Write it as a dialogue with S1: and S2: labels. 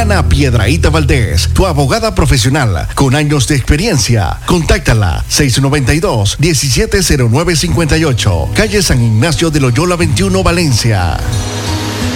S1: Liliana Piedrahíta Valdés, tu abogada profesional con años de experiencia. Contáctala 692-170958, calle San Ignacio de Loyola 21, Valencia.